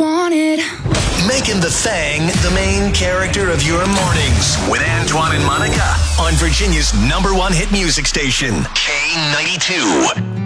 wanted. Making the Thang the main character of your mornings with Antoine and Monica on Virginia's #1 hit music station, K92.